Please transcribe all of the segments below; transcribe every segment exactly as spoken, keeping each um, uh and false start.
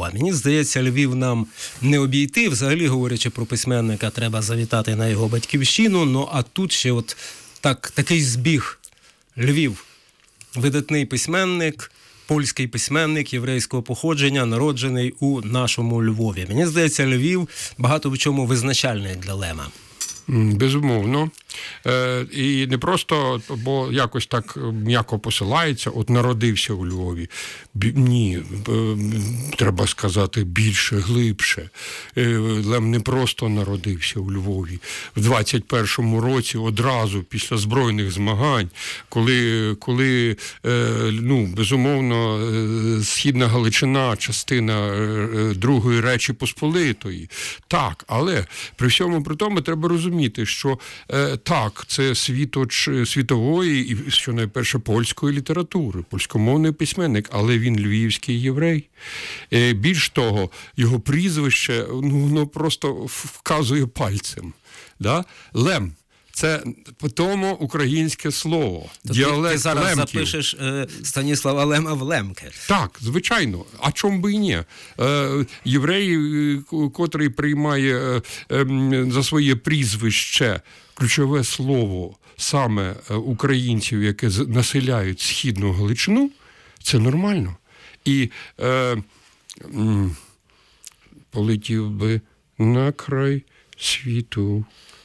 Львова. Мені здається, Львів нам не обійти. Взагалі, говорячи про письменника, треба завітати на його батьківщину. Ну, а тут ще от так, такий збіг. Львів. Видатний письменник, польський письменник єврейського походження, народжений у нашому Львові. Мені здається, Львів багато в чому визначальний для Лема. Безумовно. Е, і не просто, бо якось так м'яко посилається, от народився у Львові. Бі, ні, е, треба сказати більше, глибше. Е, Лем не просто народився у Львові. В двадцять першому році, одразу після збройних змагань, коли, коли е, ну, безумовно, е, Східна Галичина, частина е, Другої Речі Посполитої. Так, але при всьому при тому треба розуміти, що е, так, це світоч світової і, що найперше, польської літератури, польськомовний письменник, але він львівський єврей. Е, більш того, його прізвище, ну, воно просто вказує пальцем. Да? Лем. Це по-тому українське слово. То ти, ти зараз лемків. Запишеш е, Станіслава Лема в Лемки. Так, звичайно. А чому би і ні? Е, єврей, котрий приймає е, е, за своє прізвище ключове слово саме українців, які населяють Східну Галичину, це нормально. І е, м, полетів би на край світу,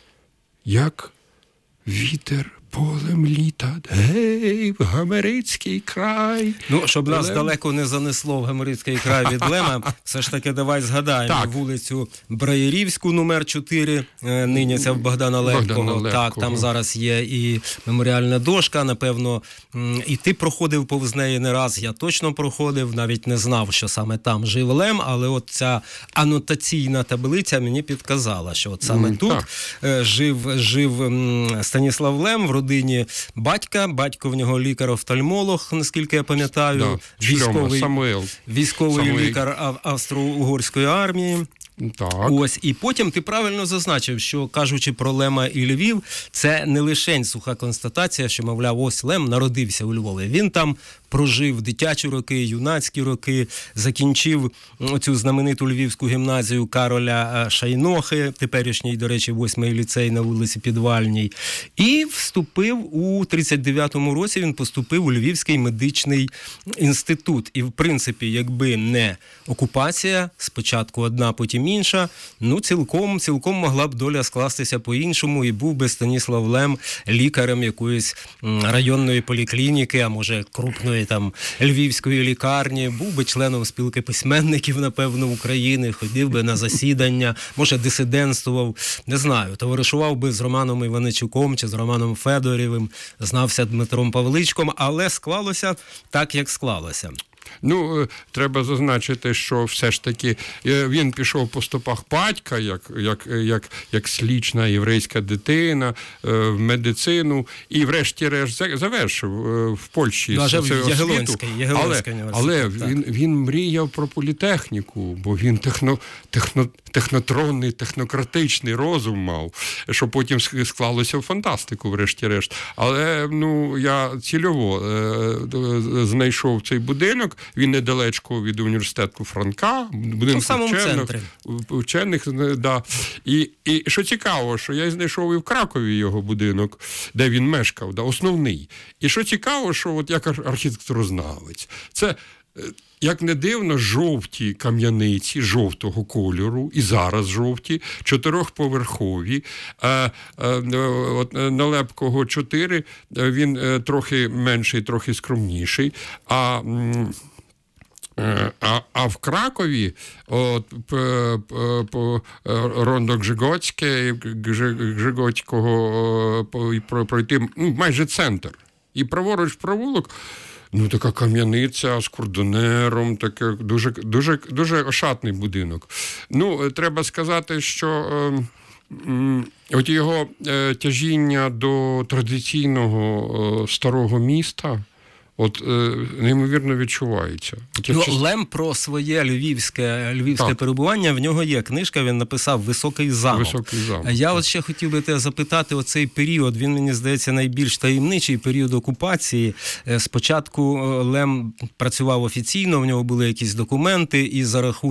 як вітер полем літа, гей, в Гамерицький край. Ну, щоб нас Лем... далеко не занесло в Гамерицький край від Лема, все ж таки давай згадаємо так. вулицю Браєрівську, номер чотири, нині це в Богдана Левкого. Богдана Левкого. Так, там зараз є і меморіальна дошка, напевно, і ти проходив повз неї не раз, я точно проходив, навіть не знав, що саме там жив Лем, але от ця анотаційна таблиця мені підказала, що от саме mm, тут так. жив, жив Станіслав Лем в родині батька, батько в нього лікар-офтальмолог, наскільки я пам'ятаю, да, військовий, Самуел. військовий Самуел. лікар Австро-Угорської армії. Так. Ось, і потім ти правильно зазначив, що, кажучи про Лема і Львів, це не лише суха констатація, що, мовляв, ось Лем народився у Львові. Він там прожив дитячі роки, юнацькі роки, закінчив цю знамениту львівську гімназію Кароля Шайнохи, теперішній, до речі, восьмий ліцей на вулиці Підвальній, і вступив у тридцять дев'ятому році, він поступив у Львівський медичний інститут. І, в принципі, якби не окупація, спочатку одна, потім інша, ну, цілком, цілком могла б доля скластися по-іншому, і був би Станіслав Лем лікарем якоїсь районної поліклініки, а може крупної там львівської лікарні, був би членом спілки письменників, напевно, України, ходив би на засідання, може дисидентствував, не знаю, товаришував би з Романом Іваничуком чи з Романом Федорєвим, знався Дмитром Павличком, але склалося так, як склалося. Ну, треба зазначити, що все ж таки він пішов по стопах батька, як, як, як, як слічна єврейська дитина, в медицину, і врешті-решт завершив в Польщі ну, освіту. Але, але він, він мріяв про політехніку, бо він техно, техно, технотронний, технократичний розум мав, що потім склалося в фантастику, врешті-решт. Але, ну, я цільово е, знайшов цей будинок, він недалечко від університету Франка, будинку вчених, вчених, да. І, і що цікаво, що я знайшов і в Кракові його будинок, де він мешкав, да, основний. І що цікаво, що от як архітектурознавець, це, як не дивно, жовті кам'яниці, жовтого кольору, і зараз жовті, чотирьохповерхові. А, а, от, на Лепкого чотири, він трохи менший, трохи скромніший. А А, а в Кракові от, по, по, по Рондо Гжигоцьке, Гжигоцького пройти ну, майже центр. І праворуч провулок, ну така кам'яниця з кордонером, таке дуже, дуже, дуже ошатний будинок. Ну, треба сказати, що е, от його е, тяжіння до традиційного е, старого міста, от е, неймовірно відчувається. Ну, част... Лем про своє львівське, львівське перебування, в нього є книжка, він написав «Високий замок». Високий замок. Я от ще хотів би тебе запитати, оцей період, він, мені здається, найбільш таємничий період окупації. Спочатку Лем працював офіційно, в нього були якісь документи, і за рахунок